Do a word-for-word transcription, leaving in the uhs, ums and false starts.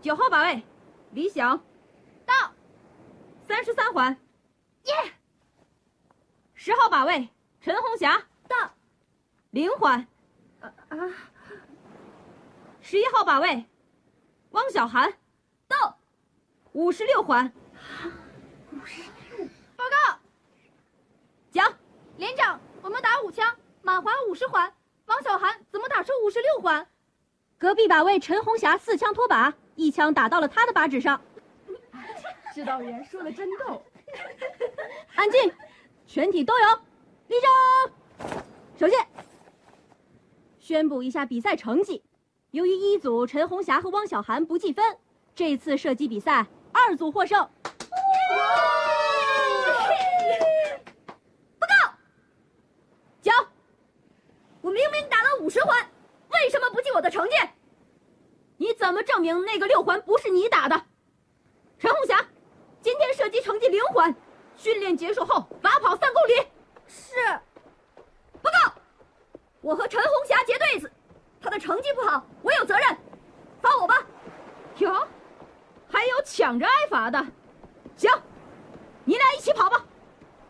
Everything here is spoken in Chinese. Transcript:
九号把位，李想， 到。 三十三环。 耶。 十号把位，陈红霞， 到。 零环。 啊啊。 十一号把位，汪小涵， 到。 五十六环。 五十六。报告。 讲。 连长，我们打五枪，满环五十环，王小涵怎么打出五十六环？ 隔壁把位陈红霞四枪脱靶，一枪打到了他的靶纸上。 指导员说的真逗。 安静，全体都有，立正。首先，宣布一下比赛成绩。由于一组陈红霞和汪小涵不计分，这次射击比赛二组获胜。 报告。 讲。 我明明打了五十环，为什么不记我的成绩？ 你怎么证明那个六环不是你打的？陈红霞，今天射击成绩零环，训练结束后罚跑三公里。 是。 报告，我和陈红霞结对子，她的成绩不好，我有责任，罚我吧。哟，还有抢着挨罚的。行，你俩一起跑吧。